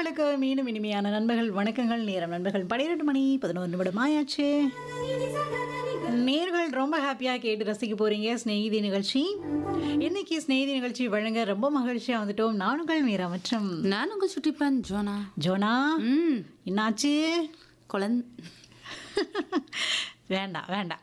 நேயர்களுக்கு மீண்டும் இனிமையான நண்பர்கள் வணக்கங்கள். நேரம் நண்பர்கள் 12 மணி 11 நிமிடம் ஆயாச்சு. நேர்கள் ரொம்ப ஹாப்பியா கேட்டு ரசிக்க போறீங்க ஸ்நேகிதி நிகழ்ச்சி. இன்னைக்கு ஸ்நேகிதி நிகழ்ச்சி வழங்க ரொம்ப மகிழ்ச்சியா வந்துட்டோம். நானுங்கள் மீரா மற்றும் நான் உங்க சுட்டிப்பேன் ஜோனா. ஜோனா ம் என்னாச்சு? குழந்தை வேண்டாம் வேண்டாம்.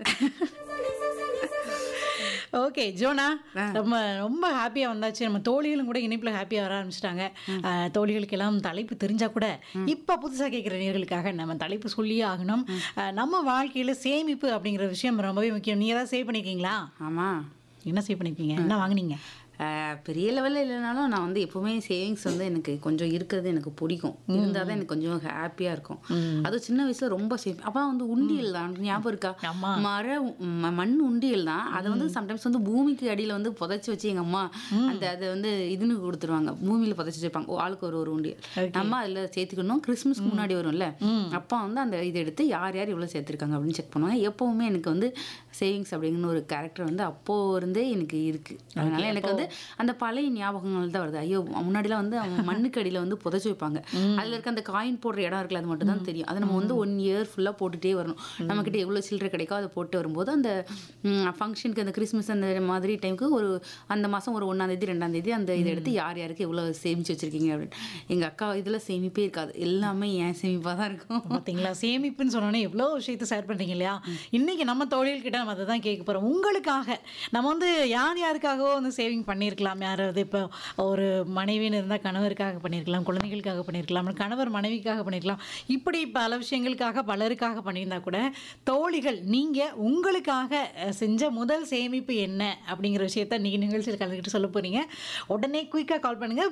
ஓகே ஜோனா, ரொம்ப ரொம்ப ஹாப்பியாக வந்தாச்சு. நம்ம தோழிகளும் கூட இணைப்பில் ஹாப்பியாக வர ஆரம்பிச்சிட்டாங்க. தோழிகளுக்கெல்லாம் தலைப்பு தெரிஞ்சால் கூட இப்போ புதுசாக கேட்குற நேர்களுக்காக நம்ம தலைப்பு சொல்லியே ஆகணும். நம்ம வாழ்க்கையில் சேமிப்பு அப்படிங்கிற விஷயம் ரொம்பவே முக்கியம். நீ ஏதாவது சேவ் பண்ணியிருக்கீங்களா? ஆமாம். என்ன சேவ் பண்ணியிருக்கீங்க? என்ன வாங்குனீங்க? பெரிய லெவலில் இல்லைனாலும் நான் வந்து எப்போவுமே சேவிங்ஸ் வந்து எனக்கு கொஞ்சம் இருக்கிறது எனக்கு பிடிக்கும். இருந்தால் தான் எனக்கு கொஞ்சம் ஹாப்பியாக இருக்கும். அதுவும் சின்ன வயசில் ரொம்ப அப்போ வந்து உண்டியல் தான் ஞாபகம் இருக்கா? மண் உண்டியல் தான். அதை வந்து சம்டைம்ஸ் வந்து பூமிக்கு அடியில் வந்து புதைச்சி வச்சு எங்கள் அம்மா அதை வந்து இதுன்னு கொடுத்துருவாங்க. பூமியில் புதைச்சி வச்சுருப்பாங்க. ஆளுக்கு ஒரு உண்டியல் நம்ம அதில் சேர்த்துக்கணும். கிறிஸ்மஸ்க்கு முன்னாடி வரும்ல, அப்போ வந்து அந்த இதை எடுத்து யார் யார் இவ்வளோ சேர்த்துருக்காங்க அப்படின்னு செக் பண்ணுவாங்க. எப்போவுமே எனக்கு வந்து சேவிங்ஸ் அப்படிங்கிற ஒரு கேரக்டர் வந்து அப்போ இருந்தே எனக்கு இருக்குது. அதனால எனக்கு வந்து அந்த பழைய ஞாபகங்கள் தான் வருது. ஐயோ, முன்னாடிலாம் வந்து மண்ணுக்கு அடியில் வந்து புதைச்சி வைப்பாங்க. அதில் இருக்க அந்த காயின் போடுற இடம் இருக்குல்ல, அது மட்டும் தான் தெரியும். அதை நம்ம வந்து 1 இயர் ஃபுல்லாக போட்டுகிட்டே வரணும். நம்மக்கிட்ட எவ்வளோ சில்லறை கிடைக்கோ அதை போட்டு வரும்போது அந்த ஃபங்க்ஷனுக்கு அந்த கிறிஸ்மஸ் அந்த மாதிரி டைமுக்கு ஒரு அந்த மாதம் ஒரு 1ஆம் தேதி 2ஆம் தேதி அந்த இதை எடுத்து யார் யாருக்கு எவ்வளோ சேமித்து வச்சுருக்கீங்க அப்படின்னு. எங்கள் அக்கா இதில் சேமிப்பே இருக்காது, எல்லாமே என் சேமிப்பாக தான் இருக்கும். பார்த்தீங்களா, சேமிப்புன்னு சொன்னோன்னே எவ்வளோ விஷயத்தை ஷேர் பண்ணுறீங்க இல்லையா? இன்றைக்கி நம்ம தோழிகள்கிட்ட நம்ம அதை தான் கேட்க போகிறோம். உங்களுக்காக நம்ம வந்து யாருக்காகவோ வந்து சேவிங் பண்ணியிருக்கலாம். யாராவது இப்போ ஒரு மனைவின்னு இருந்தால் கணவருக்காக பண்ணியிருக்கலாம், குழந்தைகளுக்காக பண்ணியிருக்கலாம், கணவர் மனைவிக்காக பண்ணியிருக்கலாம். இப்படி பல விஷயங்களுக்காக பலருக்காக பண்ணியிருந்தா கூட தோழிகள் நீங்கள் உங்களுக்காக செஞ்ச முதல் சேமிப்பு என்ன அப்படிங்கிற விஷயத்த நீங்கள் நிகழ்ச்சியில் கலந்துக்கிட்டு சொல்ல போகிறீங்க. உடனே குயிக்காக கால் பண்ணுங்கள்.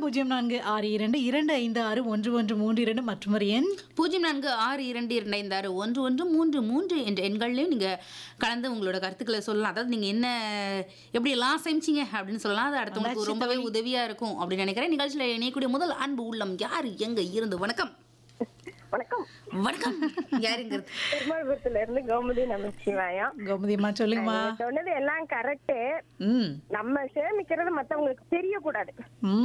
0462256113 மற்றும் ஒரு எண் 0462256113 என்ற எண்கள்லையும் நீங்கள் கலந்து உங்களோட கருத்துக்களை சொல்லலாம். அதாவது நீங்கள் என்ன எப்படியெல்லாம் சேமிச்சிங்க அப்படின்னு சொல்லலாம். அது அடுத்தவங்களுக்கு ரொம்பவே உதவியா இருக்கும் அப்படின்னு நினைக்கிறேன். நிகழ்ச்சியில் இணையக்கூடிய முதல் அன்பு உள்ளம் யாரு எங்க இருந்து? வணக்கம். வணக்கம். வணக்கம். யாருங்கிறது? பெருமாள்புரத்துல இருந்து கோமதி நமச்சிவாயம். கோமதிமா சொல்லுங்கம்மா. சொன்னது எல்லாம் கரெக்ட். நம்ம சேமிக்கிறது மத்தவங்களுக்கு தெரியக்கூடாது.